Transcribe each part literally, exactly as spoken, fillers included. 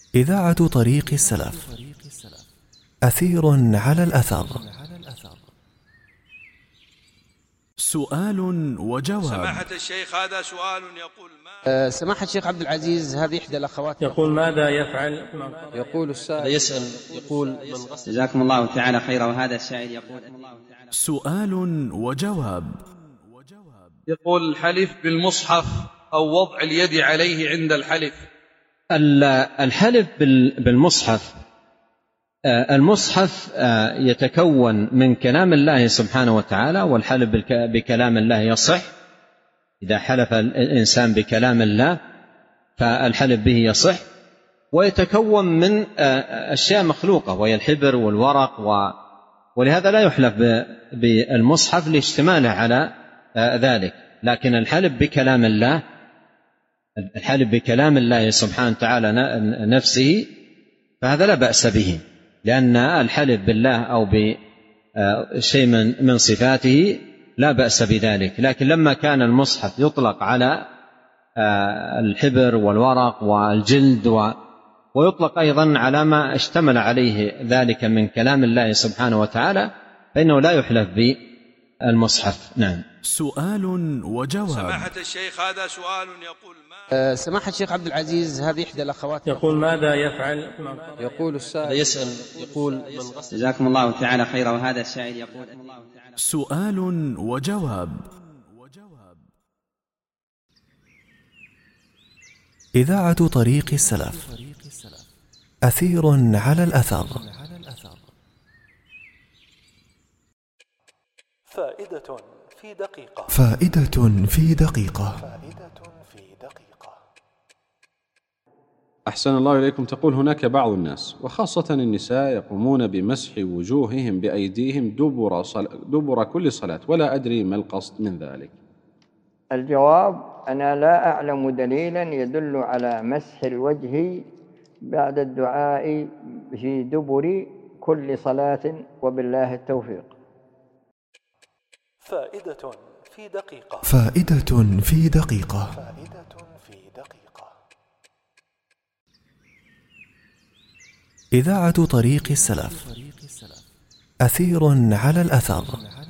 إذاعة طريق السلف، أثير على الأثر. سؤال وجواب. سماحة الشيخ، هذا سؤال يقول ما أه سماحة الشيخ عبد العزيز، هذه إحدى الأخوات يقول ماذا يفعل؟ يقول السائل يسأل يقول من غسل. جزاكم الله تعالى خيرا. وهذا السائل يقول سؤال وجواب. يقول الحلف بالمصحف أو وضع اليد عليه عند الحلف. الحلف بالمصحف، المصحف يتكون من كلام الله سبحانه وتعالى، والحلف بكلام الله يصح. إذا حلف الإنسان بكلام الله فالحلف به يصح، ويتكون من أشياء مخلوقة وهي الحبر والورق، ولهذا لا يحلف بالمصحف لاشتماله على ذلك. لكن الحلف بكلام الله، الحلف بكلام الله سبحانه وتعالى نفسه، فهذا لا بأس به، لأن الحلف بالله أو بشيء من صفاته لا بأس بذلك. لكن لما كان المصحف يطلق على الحبر والورق والجلد، ويطلق أيضا على ما اشتمل عليه ذلك من كلام الله سبحانه وتعالى، فإنه لا يحلف بالمصحف. نعم. سؤال وجواب. سماحة الشيخ، هذا سؤال يقول ما أه سماحة الشيخ عبد العزيز، هذه إحدى الأخوات يقول ماذا يفعل؟ يقول السائل يسأل يقول من غسل. جزاكم الله تعالى خيرا. وهذا السائل يقول سؤال وجواب. إذاعة طريق السلف، أثير على الأثر. فائدة في دقيقة. فائدة في دقيقة. أحسن الله إليكم. تقول هناك بعض الناس وخاصة النساء يقومون بمسح وجوههم بأيديهم دبر, صل... دبر كل صلاة، ولا أدري ما القصد من ذلك. الجواب: أنا لا أعلم دليلا يدل على مسح الوجه بعد الدعاء في دبر كل صلاة، وبالله التوفيق. فائدة في دقيقة. فائدة في دقيقة. إذاعة طريق السلف، أثير على الأثر.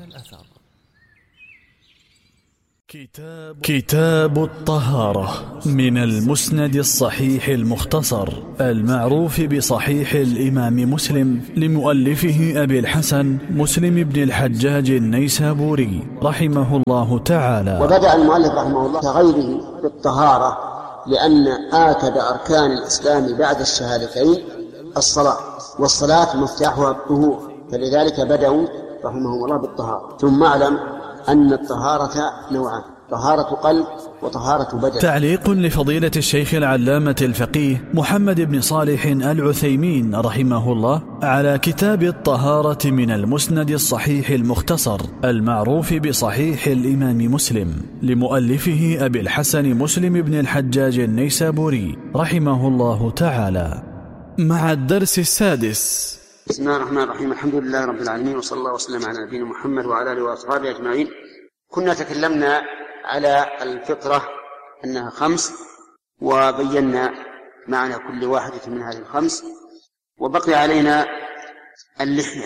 كتاب الطهارة من المسند الصحيح المختصر المعروف بصحيح الإمام مسلم لمؤلفه أبي الحسن مسلم بن الحجاج النيسابوري رحمه الله تعالى. وبدأ المؤلف رحمه الله كغيره بالطهارة، لأن آكد أركان الإسلام بعد الشهادتين الصلاة، والصلاة مفتاحها الطهور، فلذلك بدأوا رحمه الله بالطهارة. ثم اعلم أن الطهارة نوعان: طهارة قلب وطهارة بدن. تعليق لفضيلة الشيخ العلامة الفقيه محمد بن صالح العثيمين رحمه الله على كتاب الطهارة من المسند الصحيح المختصر المعروف بصحيح الإمام مسلم لمؤلفه أبي الحسن مسلم بن الحجاج النيسابوري رحمه الله تعالى، مع الدرس السادس. بسم الله الرحمن الرحيم. الحمد لله رب العالمين، وصلى الله وسلم على نبينا محمد وعلى آله وأصحابه أجمعين. كنا تكلمنا على الفطرة أنها خمس، وبينا معنى كل واحدة من هذه الخمس، وبقي علينا اللحية.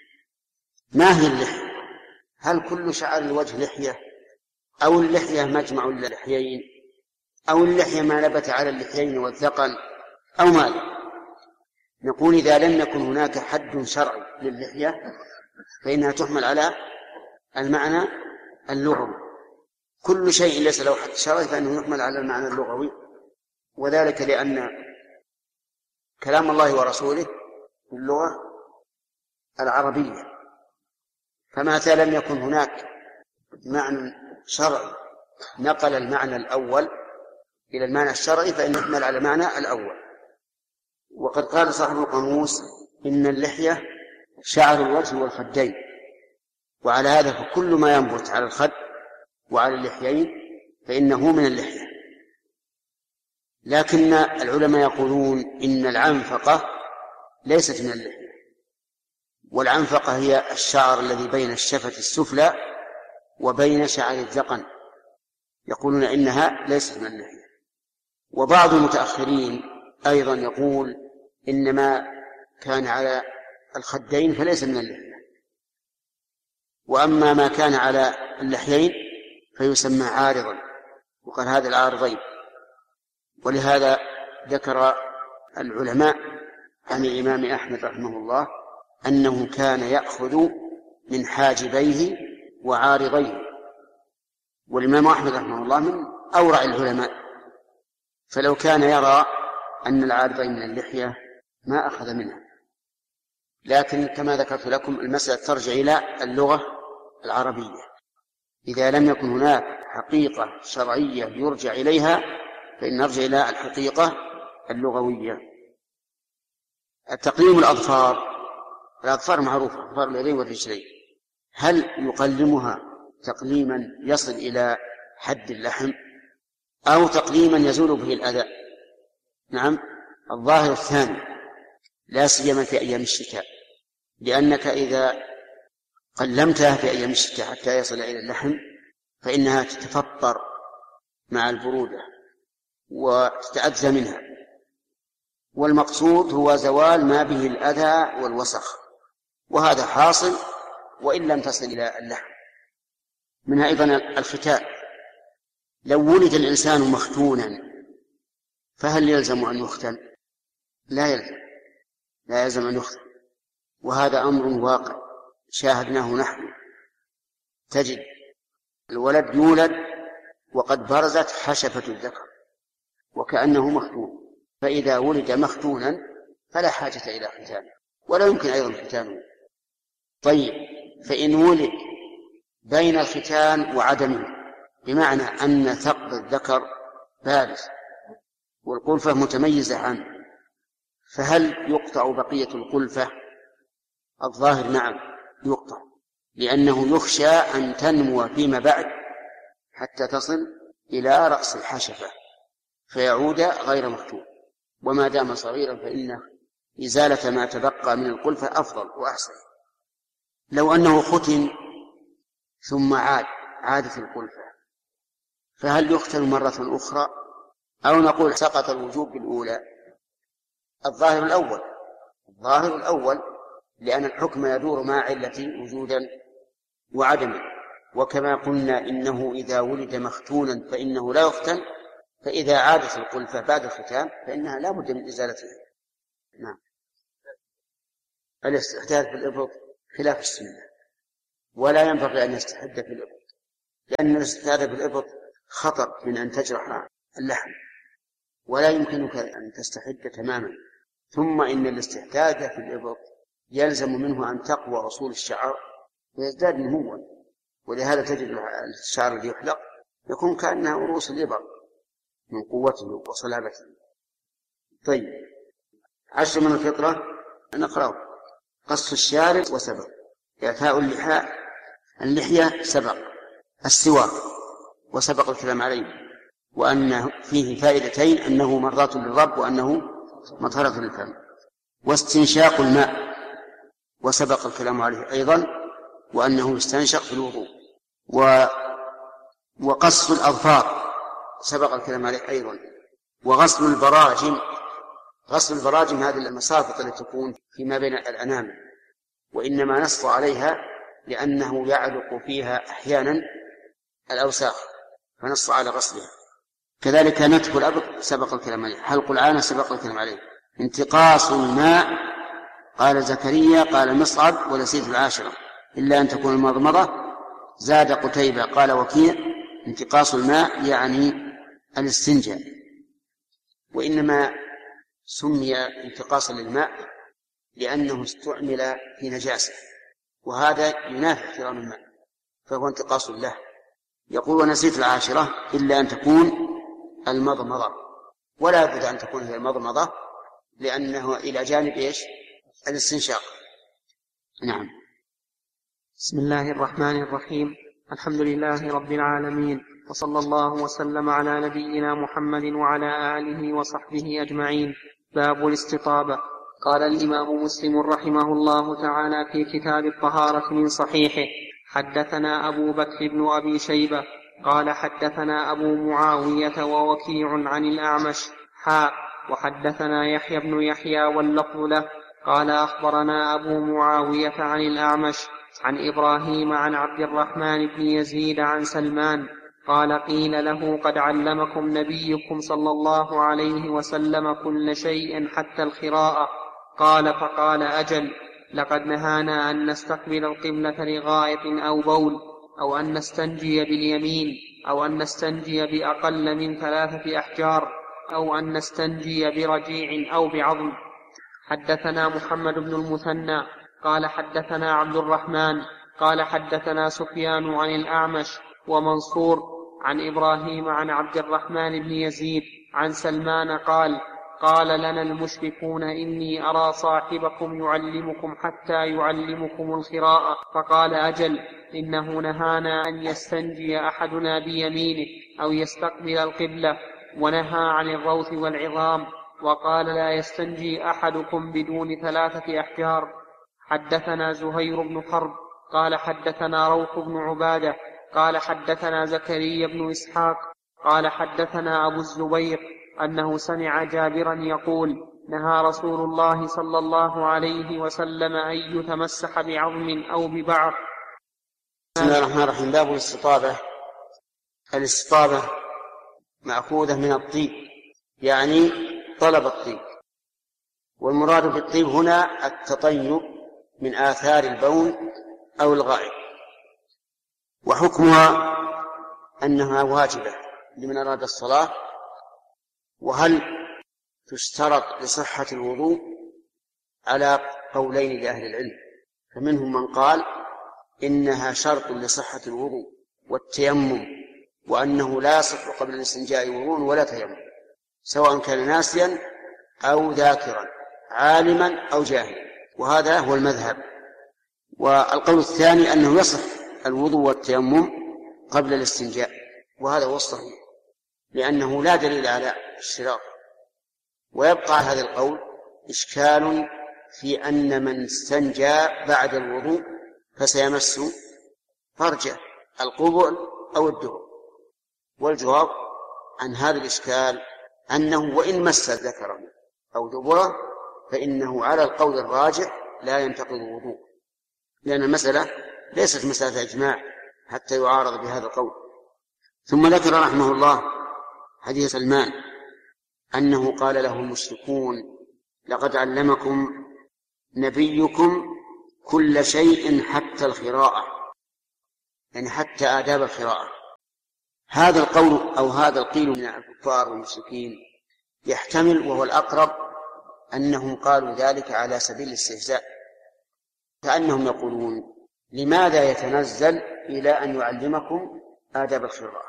ما هي اللحية؟ هل كل شعر الوجه لحية، أو اللحية مجمع اللحيين، أو اللحية ما نبت على اللحيين والذقن، أو ماذا؟ نقول: إذا لم يكن هناك حد شرعي للحية فإنها تحمل على المعنى اللغوي. كل شيء ليس له حد شرعي فإنه يحمل على المعنى اللغوي، وذلك لأن كلام الله ورسوله باللغة العربية، فمتى لم يكن هناك معنى شرعي نقل المعنى الأول إلى المعنى الشرعي فإنه يحمل على المعنى الأول. وقد قال صاحب القاموس: إن اللحية شعر الوجه والخدين. وعلى هذا فكل ما ينبت على الخد وعلى اللحيين فإنه من اللحية. لكن العلماء يقولون إن العنفقة ليست من اللحية، والعنفقة هي الشعر الذي بين الشفة السفلى وبين شعر الذقن، يقولون إنها ليست من اللحية. وبعض المتأخرين أيضا يقول إنما كان على الخدين فليس من اللحية، وأما ما كان على اللحيين فيسمى عارضا، وقال هذا العارضين. ولهذا ذكر العلماء عن الإمام أحمد رحمه الله أنه كان يأخذ من حاجبيه وعارضيه، والإمام أحمد رحمه الله من أورع العلماء، فلو كان يرى أن العارضين من اللحية ما أخذ منها. لكن كما ذكرت لكم المسألة ترجع إلى اللغة العربية، إذا لم يكن هناك حقيقة شرعية يرجع إليها فإن نرجع إلى الحقيقة اللغوية. التقليم الأظفار، الأظفار معروفة، أظفار اليدين والرجلين، هل يقلمها تقليما يصل إلى حد اللحم أو تقليما يزول به الأذى؟ نعم، الظاهر الثاني، لا سيما في أيام الشتاء، لأنك إذا قلمتها في أيام الشتاء حتى يصل إلى اللحم فإنها تتفطر مع البرودة وتتأذى منها، والمقصود هو زوال ما به الأذى والوسخ، وهذا حاصل وإن لم تصل إلى اللحم. منها أيضا الختان، لو ولد الإنسان مختونا فهل يلزم أن يختن؟ لا يلزم، لا يلزم أن يختن، وهذا أمر واقع شاهدناه نحن. تجد الولد يولد وقد برزت حشفة الذكر وكأنه مختون، فإذا ولد مختونا فلا حاجة إلى ختانه ولا يمكن أيضا ختانه. طيب، فإن ولد بين الختان وعدمه، بمعنى أن ثقب الذكر بارز والقلفة متميزة عنه، فهل يقطع بقية القلفة؟ الظاهر نعم يقطع، لأنه يخشى أن تنمو فيما بعد حتى تصل إلى رأس الحشفة فيعود غير مختون، وما دام صغيرا فإن إزالة ما تبقى من القلفة أفضل وأحسن. لو أنه ختن ثم عاد عادت القلفة فهل يختن مرة أخرى أو نقول سقط الوجوب بالأولى؟ الظاهر الأول، الظاهر الأول، لأن الحكم يدور مع علة وجودا وعدما، وكما قلنا إنه إذا ولد مختونا فإنه لا يختن، فإذا عادت القلفة بعد الختان فإنها لا بد من إزالتها. نعم. الاستحداث في الإبط خلاف السنة، ولا ينبغي أن يستحد في الإبط، لأن الاستحداث في الإبط خطر من أن تجرح اللحم ولا يمكنك أن تستحد تماما. ثم إن الاستحداث في الإبط يلزم منه أن تقوى أصول الشعر ويزداد نموا، ولهذا تجد الشعر الذي يحلق يكون كأنها رؤوس الإبر من قوته وصلابته. طيب، عشر من الفطرة نقرأ: قص الشارب وسبق، إعفاء اللحاء اللحية سبق، السواك وسبق الكلام عليه، وأن فيه فائدتين: أنه مرضاة للرب وأنه مطهرة للفم، واستنشاق الماء وسبق الكلام عليه أيضا، وأنه يستنشق في الوضوء، و... وقص الأظفار سبق الكلام عليه أيضا، وغسل البراجم. غسل البراجم هذه المسافط التي تكون فيما بين الأنامل، وإنما نص عليها لأنه يعلق فيها أحيانا الأوساخ فنص على غسلها. كذلك نتف الأبط سبق الكلام عليه، حلق العانة سبق الكلام عليه، انتقاص الماء قال زكريا قال مصعب ونسيت العاشرة إلا أن تكون المضمضة. زاد قتيبة قال وكيع انتقاص الماء يعني الاستنجاء، وإنما سمي انتقاصا للماء لأنه استعمل في نجاسة، وهذا ينافي احترام الماء فهو انتقاص له. يقول ونسيت العاشرة إلا أن تكون المضمضة، ولا بد أن تكون هي المضمضة لأنه إلى جانب إيش؟ الاستنشاق. نعم. بسم الله الرحمن الرحيم. الحمد لله رب العالمين، وصلى الله وسلم على نبينا محمد وعلى آله وصحبه أجمعين. باب الاستطابة. قال الإمام مسلم رحمه الله تعالى في كتاب الطهارة من صحيحه: حدثنا أبو بكر بن أبي شيبة قال حدثنا أبو معاوية ووكيع عن الأعمش حاء وحدثنا يحيى بن يحيى واللفظ له قال أخبرنا أبو معاوية عن الأعمش عن إبراهيم عن عبد الرحمن بن يزيد عن سلمان قال قيل له قد علمكم نبيكم صلى الله عليه وسلم كل شيء حتى الخراءة. قال فقال أجل، لقد نهانا أن نستقبل القبلة لغائط أو بول، أو أن نستنجي باليمين، أو أن نستنجي بأقل من ثلاثة أحجار، أو أن نستنجي برجيع أو بعظم. حدثنا محمد بن المثنى قال حدثنا عبد الرحمن قال حدثنا سفيان عن الأعمش ومنصور عن إبراهيم عن عبد الرحمن بن يزيد عن سلمان قال قال لنا المشركون إني أرى صاحبكم يعلمكم حتى يعلمكم الخراءة. فقال أجل، إنه نهانا أن يستنجي أحدنا بيمينه أو يستقبل القبلة، ونهى عن الروث والعظام، وقال لا يستنجي أحدكم بدون ثلاثة أحجار. حدثنا زهير بن حرب قال حدثنا روح بن عبادة قال حدثنا زكريا بن إسحاق قال حدثنا أبو الزبير أنه سمع جابرا يقول نهى رسول الله صلى الله عليه وسلم أن يتمسح بعظم أو ببعر. بسم الله الرحمن الرحيم. باب الاستطابة. الاستطابة مأخوذة من الطيب، يعني طلب الطيب، والمراد بالطيب هنا التطيب من آثار البول أو الغائط، وحكمها أنها واجبة لمن أراد الصلاة. وهل تشترط لصحة الوضوء؟ على قولين لأهل العلم، فمنهم من قال إنها شرط لصحة الوضوء والتيمم، وأنه لا يصح قبل الاستنجاء وضوء ولا تيمم، سواء كان ناسيا أو ذاكرا، عالما أو جاهلا، وهذا هو المذهب. والقول الثاني أنه يصح الوضوء والتيمم قبل الاستنجاء، وهذا هو الصحيح، لأنه لا دليل على الشراط. ويبقى هذا القول إشكال في أن من استنجى بعد الوضوء فسيمس فرجه القبل أو الدبر، والجواب عن هذا الإشكال أنه وإن مس ذكره أو دبره فإنه على القول الراجح لا ينتقض الوضوء، لأن المسألة ليست مسألة إجماع حتى يعارض بهذا القول. ثم ذكر رحمه الله حديث سلمان أنه قال له المشركون لقد علمكم نبيكم كل شيء حتى الخراءة، يعني حتى آداب الخراءة. هذا القول أو هذا القيل من الكفار والمشركين يحتمل، وهو الأقرب، أنهم قالوا ذلك على سبيل الاستهزاء، كأنهم يقولون لماذا يتنزل إلى أن يعلمكم آداب الخراءة،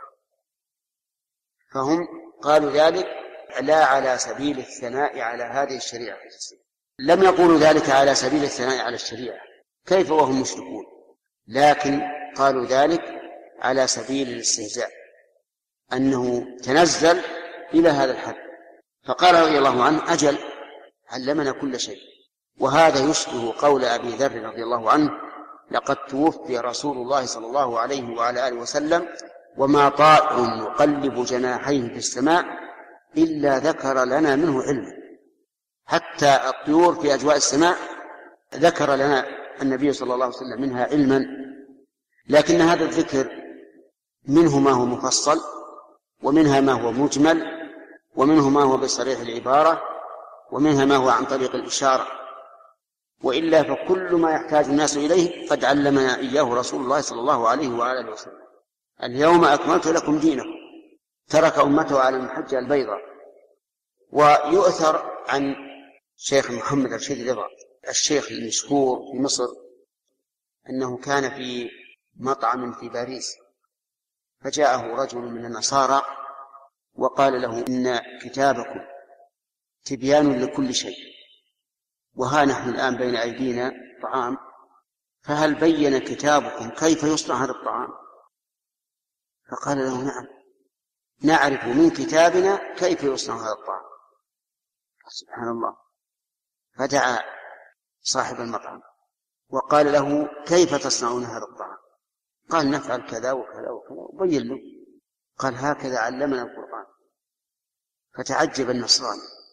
فهم قالوا ذلك لا على سبيل الثناء على هذه الشريعة. لم يقولوا ذلك على سبيل الثناء على الشريعة، كيف وهم مشركون، لكن قالوا ذلك على سبيل الاستهزاء، أنه تنزل إلى هذا الحد. فقال رضي الله عنه أجل، علمنا كل شيء. وهذا يشبه قول أبي ذر رضي الله عنه لقد توفي رسول الله صلى الله عليه وعلى آله وسلم وما طائر يقلب جناحيه في السماء إلا ذكر لنا منه علما. حتى الطيور في أجواء السماء ذكر لنا النبي صلى الله عليه وسلم منها علما، لكن هذا الذكر منه ما هو مفصل، ومنها ما هو مجمل، ومنه ما هو بصريح العبارة، ومنها ما هو عن طريق الإشارة. وإلا فكل ما يحتاج الناس إليه قد علمنا إياه رسول الله صلى الله عليه وآله وسلم. اليوم أكملت لكم دينكم، ترك أمته على المحجة البيضاء. ويؤثر عن شيخ محمد رشيد رضا الشيخ المشهور في مصر أنه كان في مطعم في باريس، فجاءه رجل من النصارى وقال له إن كتابكم تبيان لكل شيء، وها نحن الآن بين أيدينا طعام، فهل بين كتابكم كيف يصنع هذا الطعام؟ فقال له نعم، نعرف من كتابنا كيف يصنع هذا الطعام. سبحان الله. فدعا صاحب المطعم وقال له كيف تصنعون هذا الطعام؟ قال نفعل كذا وكذا وكذا، وبين له. قال هكذا علمنا القرآن. فتعجب النصراني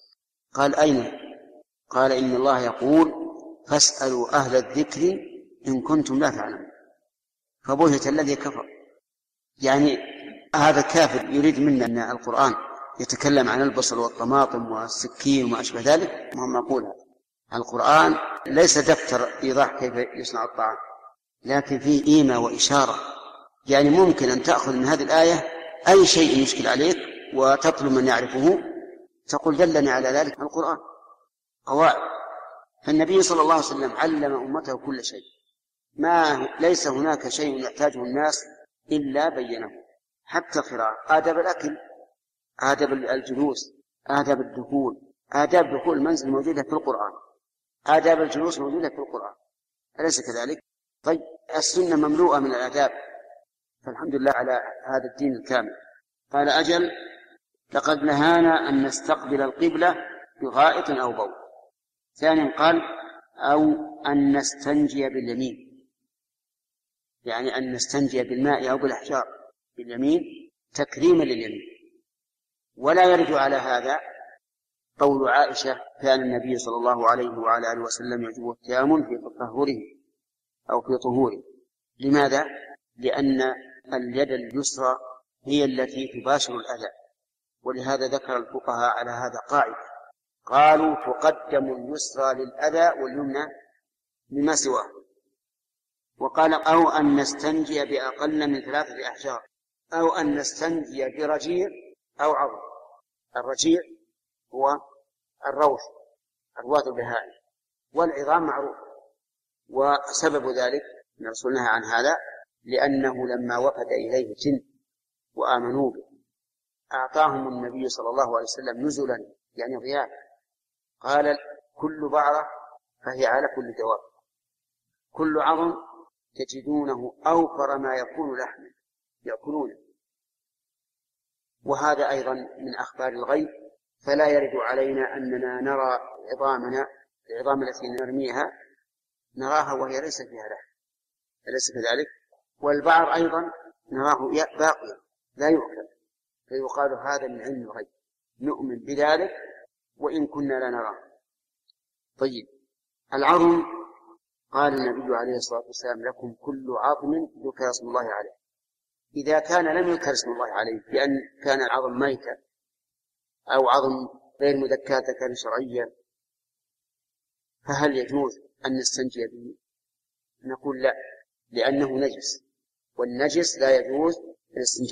قال أين؟ قال إن الله يقول فاسألوا أهل الذكر إن كنتم لا تعلمون. فبهت الذي كفر. يعني هذا الكافر يريد منا أن القرآن يتكلم عن البصل والطماطم والسكين وما أشبه ذلك. مهم أقولها، القرآن ليس دفتر إيضاح كيف يصنع الطعام، لكن فيه إيمة وإشارة. يعني ممكن أن تأخذ من هذه الآية أي شيء يشكل عليك وتطلب من يعرفه، تقول دلني على ذلك القرآن. قواعد. فالنبي صلى الله عليه وسلم علم أمته كل شيء، ما ليس هناك شيء يحتاجه الناس إلا بينه، حتى القراءة، آداب الأكل، آداب الجلوس، آداب الدخول، آداب دخول المنزل موجودة في القرآن، آداب الجلوس موجودة في القرآن، أليس كذلك؟ طيب السنة مملوءة من الآداب، فالحمد لله على هذا الدين الكامل. قال أجل لقد نهانا أن نستقبل القبلة بغائط أو بول. ثانيا قال أو أن نستنجي باليمين، يعني أن نستنجي بالماء أو بالأحجار باليمين تكريما لليمين. ولا يرد على هذا قول عائشة كان النبي صلى الله عليه وعلى آله وسلم يجب التيامن في تطهره أو في طهوره. لماذا؟ لأن اليد اليسرى هي التي تباشر الأذى، ولهذا ذكر الفقهاء على هذا قاعدة، قالوا تقدم اليسرى للأذى واليمنى لما سواه. وقال أو أن نستنجي بأقل من ثلاثة أحجار، أو أن نستنجي برجيع أو عظم. الرجيع هو الروث، الروث البهائم، والعظام معروف. وسبب ذلك أن رسولنا عن هذا لأنه لما وفد إليه جن وآمنوا به أعطاهم النبي صلى الله عليه وسلم نزلا، يعني ضيافة، قال كل بعرة فهي على كل دواب، كل عظم تجدونه أوفر ما يكون لحما يأكلونه. وهذا أيضا من أخبار الغيب، فلا يرد علينا أننا نرى عظامنا العظام التي نرميها نراها وهي ليس فيها لحم، أليس كذلك؟ والبعر أيضا نراه باقيا لا يؤكل، فيقال هذا من علم الغيب، نؤمن بذلك وإن كنا لا نراه. طيب العظم قال النبي عليه الصلاة والسلام لكم كل عظم ذكر اسم الله عليه. إذا كان لم يذكر اسم الله عليه بأن كان العظم ميتا أو عظم غير مذكى ذكرا شرعيا، فهل يجوز أن نستنجي به؟ نقول لا، لأنه نجس، والنجس لا يجوز الاستنجاء